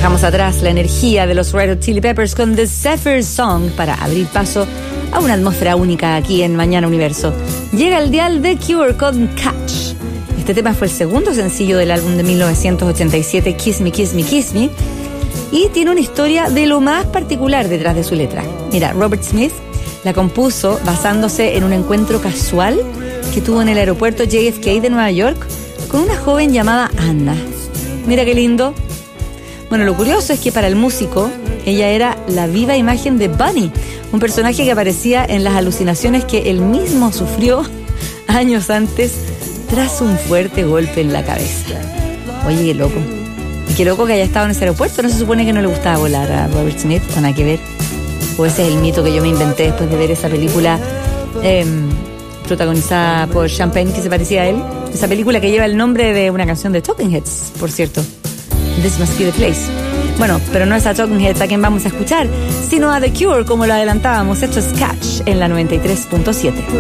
Dejamos atrás la energía de los Red Hot Chili Peppers con The Zephyr Song para abrir paso a una atmósfera única aquí en Mañana Universo. Llega el dial The Cure con Catch. Este tema fue el segundo sencillo del álbum de 1987, Kiss Me, Kiss Me, Kiss Me, y tiene una historia de lo más particular detrás de su letra. Mira, Robert Smith la compuso basándose en un encuentro casual que tuvo en el aeropuerto JFK de Nueva York con una joven llamada Anna. Mira qué lindo. Bueno, lo curioso es que para el músico, ella era la viva imagen de Bunny, un personaje que aparecía en las alucinaciones que él mismo sufrió años antes tras un fuerte golpe en la cabeza. Oye, qué loco. Y qué loco que haya estado en ese aeropuerto. ¿No se supone que no le gustaba volar a Robert Smith? ¿O nada que ver? O ese es el mito que yo me inventé después de ver esa película protagonizada por Sean Penn, que se parecía a él. Esa película que lleva el nombre de una canción de Talking Heads, por cierto. This Must Be the Place. Bueno, pero no es a Talking Heads a quien vamos a escuchar, sino a The Cure, como lo adelantábamos. Esto es Catch en la 93.7.